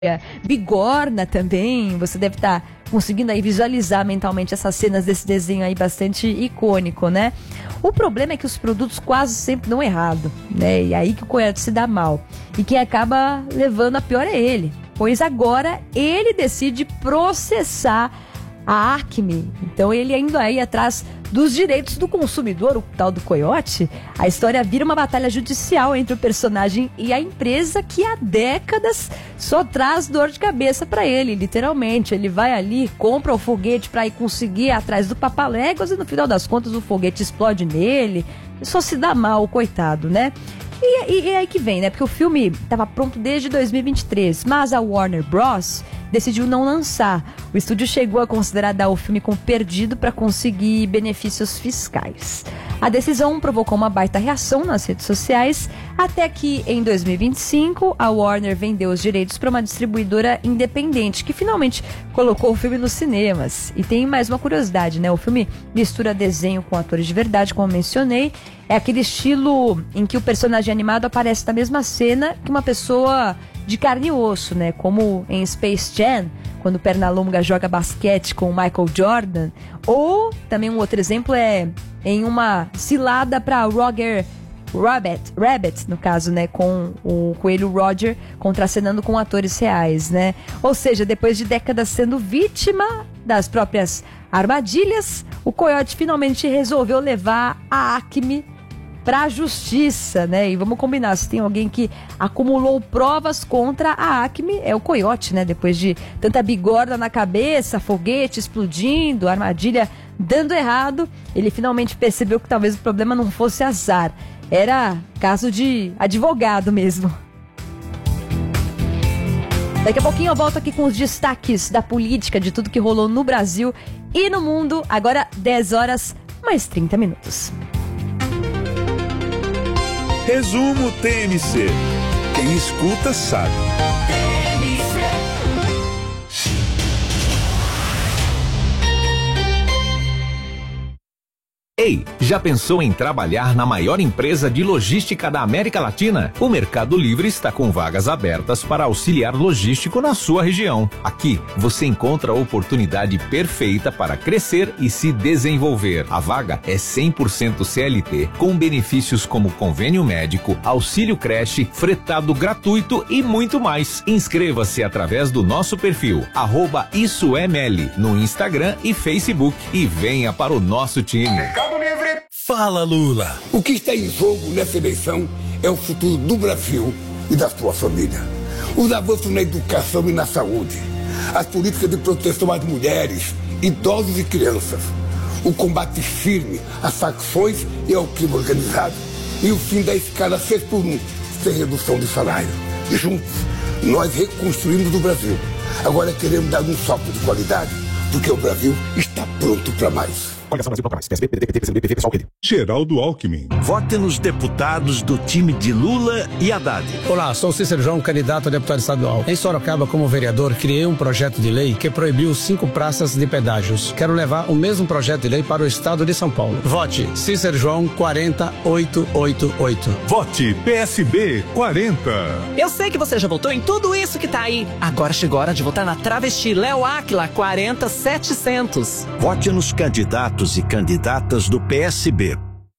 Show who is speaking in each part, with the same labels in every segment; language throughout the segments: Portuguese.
Speaker 1: bigorna também. Você deve estar conseguindo aí visualizar mentalmente essas cenas desse desenho aí bastante icônico, né? O problema é que os produtos quase sempre dão errado, né? E aí que o coiote se dá mal. E quem acaba levando a pior é ele, pois agora ele decide processar a Acme. Então ele indo aí atrás dos direitos do consumidor, o tal do coiote. A história vira uma batalha judicial entre o personagem e a empresa que há décadas só traz dor de cabeça pra ele, literalmente. Ele vai ali, compra o foguete pra ir conseguir ir atrás do Papaléguas e no final das contas o foguete explode nele. Só se dá mal, coitado, né? E aí que vem, né? Porque o filme estava pronto desde 2023, mas a Warner Bros. Decidiu não lançar. O estúdio chegou a considerar dar o filme como perdido para conseguir benefícios fiscais. A decisão provocou uma baita reação nas redes sociais, até que em 2025 a Warner vendeu os direitos para uma distribuidora independente, que finalmente colocou o filme nos cinemas. E tem mais uma curiosidade, né? O filme mistura desenho com atores de verdade, como mencionei. É aquele estilo em que o personagem animado aparece na mesma cena que uma pessoa de carne e osso, né? Como em Space Jam, quando o Pernalonga joga basquete com o Michael Jordan. Ou também um outro exemplo é em uma cilada para Roger Rabbit, no caso, né? Com o coelho Roger contracenando com atores reais, né? Ou seja, depois de décadas sendo vítima das próprias armadilhas, o coiote finalmente resolveu levar a Acme pra justiça, né? E vamos combinar, se tem alguém que acumulou provas contra a Acme, é o coiote, né? Depois de tanta bigorna na cabeça, foguete explodindo, armadilha dando errado, ele finalmente percebeu que talvez o problema não fosse azar, era caso de advogado mesmo. Daqui a pouquinho eu volto aqui com os destaques da política, de tudo que rolou no Brasil e no mundo. Agora 10 horas mais 30 minutos.
Speaker 2: Resumo TMC. Quem escuta sabe.
Speaker 3: Ei, já pensou em trabalhar na maior empresa de logística da América Latina? O Mercado Livre está com vagas abertas para auxiliar logístico na sua região. Aqui, você encontra a oportunidade perfeita para crescer e se desenvolver. A vaga é 100% CLT, com benefícios como convênio médico, auxílio creche, fretado gratuito e muito mais. Inscreva-se através do nosso perfil, @IssoEML, no Instagram e Facebook e venha para o nosso time.
Speaker 4: Fala, Lula.
Speaker 5: O que está em jogo nessa eleição é o futuro do Brasil e da sua família. Os avanços na educação e na saúde, as políticas de proteção às mulheres, idosos e crianças, o combate firme às facções e ao crime organizado e o fim da escala 6x1, sem redução de salário. Juntos, nós reconstruímos o Brasil. Agora queremos dar um salto de qualidade, porque o Brasil está pronto para mais.
Speaker 2: Geraldo Alckmin.
Speaker 4: Vote nos deputados do time de Lula e Haddad.
Speaker 6: Olá, sou Cícero João, candidato a deputado estadual. Em Sorocaba, como vereador, criei um projeto de lei que proibiu 5 praças de pedágios. Quero levar o mesmo projeto de lei para o estado de São Paulo. Vote Cícero João 40888.
Speaker 2: Vote PSB 40.
Speaker 7: Eu sei que você já votou em tudo isso que tá aí. Agora chegou a hora de votar na travesti Léo Áquila 40700.
Speaker 4: Vote nos candidatos e candidatas do PSB.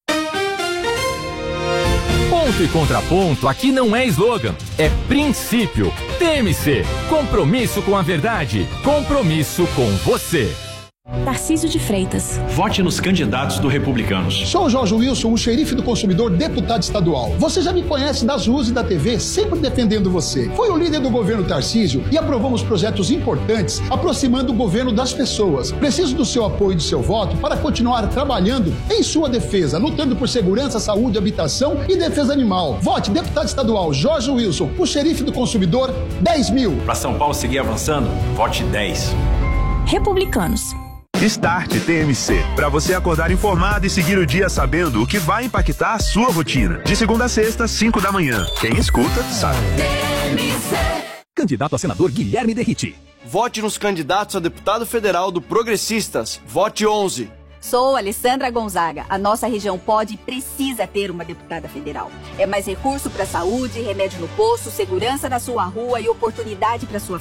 Speaker 8: Ponto e contraponto aqui não é slogan, é princípio. TMC, compromisso com a verdade, compromisso com você.
Speaker 9: Tarcísio de Freitas.
Speaker 10: Vote nos candidatos do Republicanos.
Speaker 11: Sou o Jorge Wilson, o xerife do consumidor, deputado estadual. Você já me conhece das ruas e da TV, sempre defendendo você. Fui o líder do governo Tarcísio e aprovamos projetos importantes, aproximando o governo das pessoas. Preciso do seu apoio e do seu voto para continuar trabalhando em sua defesa, lutando por segurança, saúde, habitação e defesa animal. Vote deputado estadual Jorge Wilson, o xerife do consumidor, 10 mil.
Speaker 10: Para São Paulo seguir avançando, vote 10.
Speaker 9: Republicanos.
Speaker 2: Start TMC, para você acordar informado e seguir o dia sabendo o que vai impactar a sua rotina. De segunda a sexta, 5 da manhã. Quem escuta, sabe.
Speaker 8: Candidato a senador Guilherme Derriti.
Speaker 12: Vote nos candidatos a deputado federal do Progressistas. Vote 11. Sou Alessandra Gonzaga. A nossa região pode e precisa ter uma deputada federal. É mais recurso para a saúde, remédio no posto, segurança na sua rua e oportunidade para sua